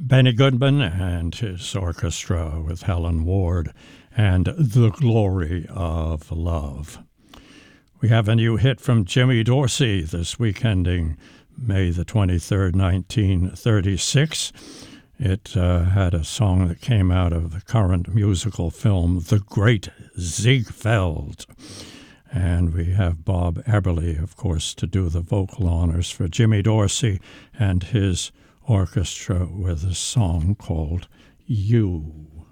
Benny Goodman and his orchestra with Helen Ward and The Glory of Love. We have a new hit from Jimmy Dorsey this week ending May the 23rd, 1936. It had a song that came out of the current musical film The Great Ziegfeld. And we have Bob Eberly, of course, to do the vocal honors for Jimmy Dorsey and his orchestra with a song called You.